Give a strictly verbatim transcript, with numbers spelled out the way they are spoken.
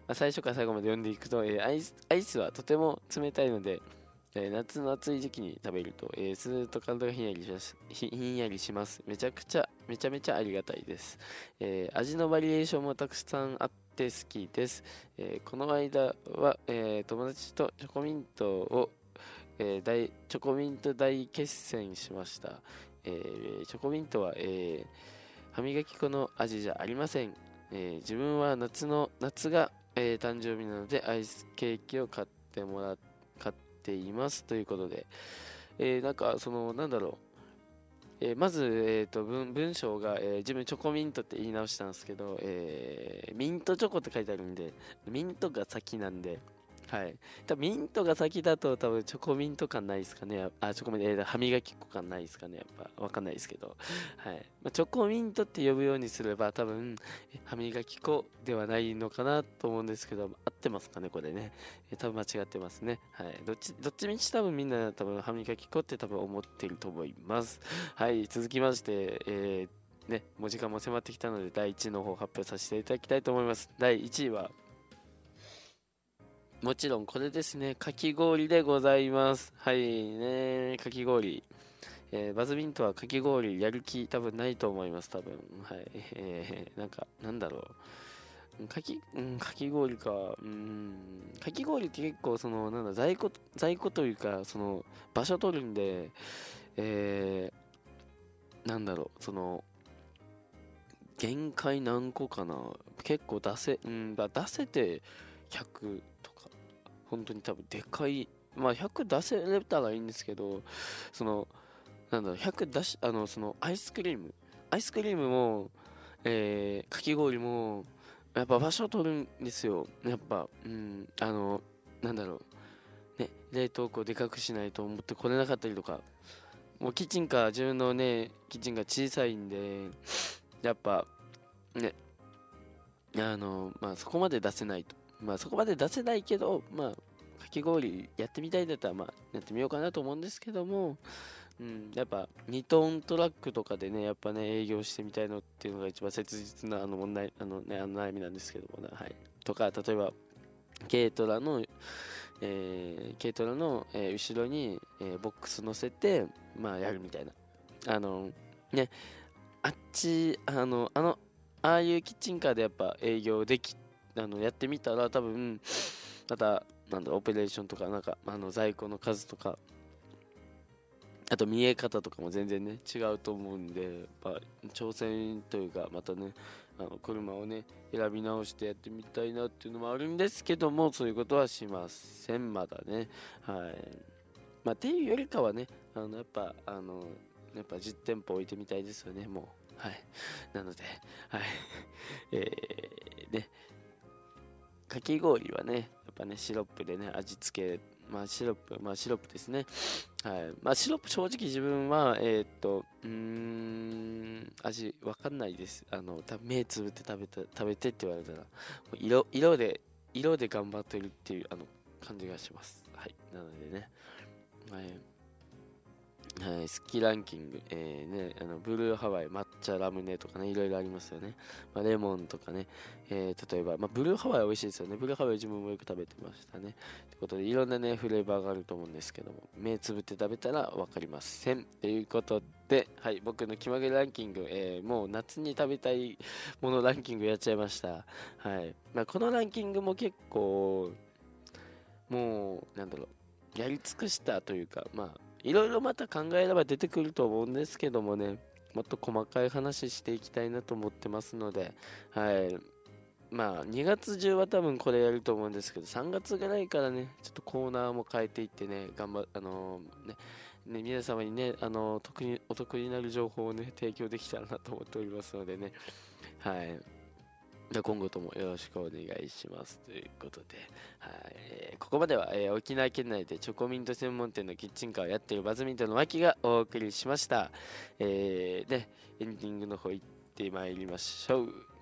あ、最初から最後まで読んでいくと、えーアイス、アイスはとても冷たいので、えー夏の暑い時期に食べると、えー、スーッと体がひんやりします。ひひんやりします。めちゃくちゃ、めちゃめちゃありがたいです。えー味のバリエーションもたくさんあって好きです。えーこの間は、えー友達とチョコミントを、えー大チョコミント大決戦しました。えーチョコミントは、えー歯磨き粉の味じゃありません。えー自分は夏の、夏が、えー誕生日なのでアイスケーキを買ってもらっ買っていますということで、えーなんかそのなんだろう、えーまず、えーと文、文章が、えー自分チョコミントって言い直したんですけど、えーミントチョコって書いてあるんで、ミントが先なんで、はい。多分ミントが先だと多分チョコミント感ないですかね。あ、チョコミント、えー歯磨き粉感ないですかね。やっぱわかんないですけど。はい。まあ、チョコミントって呼ぶようにすれば多分え歯磨き粉ではないのかなと思うんですけど、合ってますかね、これね。えー多分間違ってますね。はい。どっち、どっちみち多分みんな多分歯磨き粉って多分思ってると思います。はい。続きまして、えーね、もう時間も迫ってきたので、だいいちいの方を発表させていただきたいと思います。だいいちいは、もちろんこれですね、かき氷でございます。はいね、かき氷。えーバズミントはかき氷やる気多分ないと思います、多分。はい。えーなんか、なんだろう。かき、うん、かき氷か。うん、かき氷って結構、その、なんだ、在庫、在庫というか、その、場所取るんで、えーなんだろう、その、限界何個かな。結構出せ、うん、だ出せてひゃくとか、本当に多分でかい、まあひゃく出せれたらいいんですけど、その、なんだろう、ひゃく出し、あの、そのアイスクリーム、アイスクリームも、えー、かき氷も、やっぱ場所取るんですよ。やっぱ、うん、あの、なんだろう、ね、冷凍庫でかくしないと思ってこれなかったりとか、もうキッチンカー、自分のね、キッチンが小さいんで、やっぱ、ね、あの、まあそこまで出せないと。まあそこまで出せないけど、まあ、かき氷やってみたいんだったら、まあやってみようかなと思うんですけども、うん、やっぱにトントラックとかでね、やっぱね、営業してみたいのっていうのが一番切実なあの問題、あのね、あの悩みなんですけどもね、はい。とか、例えば、軽トラの、えー軽トラの、えー後ろに、えーボックス乗せて、まあやるみたいな。あの、ね、あっち、あの、あの、ああいうキッチンカーでやっぱ営業でき、あの、やってみたら多分、また、なんだろう、オペレーションとか、なんか、あの、在庫の数とか、あと見え方とかも全然ね、違うと思うんで、やっぱ、挑戦というか、またね、あの、車をね、選び直してやってみたいなっていうのもあるんですけども、そういうことはしません、まだね。はい。まあ、っていうよりかはね、あの、やっぱ、あの、やっぱ実店舗置いてみたいですよね、もう。はい。なので、はい。えー、ね、かき氷はね、やっぱね、シロップでね、味付け、まあ、シロップ、まあ、シロップですね。はい。まあ、シロップ、正直自分は、えーっと、うーん、味わかんないです。あの、た目つぶって食べた、食べてって言われたら、もう色、色で、色で頑張ってるっていう、あの、感じがします。はい。なのでね、はい。はい、好きランキング、えーね、あのブルーハワイ、抹茶ラムネとかね、いろいろありますよね。まあ、レモンとかね、えー例えば、まあ、ブルーハワイ美味しいですよね。ブルーハワイ自分もよく食べてましたね。ということで、いろんなね、フレーバーがあると思うんですけども、目つぶって食べたら分かりません。ということで、はい、僕の気まぐれランキング、えーもう夏に食べたいものランキングやっちゃいました。はい。まあ、このランキングも結構、もう、なんだろう、やり尽くしたというか、まあ、いろいろまた考えれば出てくると思うんですけどもね、もっと細かい話していきたいなと思ってますので、はい。まあ、にがつ中は多分これやると思うんですけど、さんがつぐらいからね、ちょっとコーナーも変えていってね、頑張あのーね、ね、皆様にね、あのー得に、お得になる情報をね、提供できたらなと思っておりますのでね、はい。じゃあ今後ともよろしくお願いしますということで、はい、えーここまでは、えー沖縄県内でチョコミント専門店のキッチンカーをやっているバズミントの脇がお送りしました。えー、で、エンディングの方行ってまいりましょう。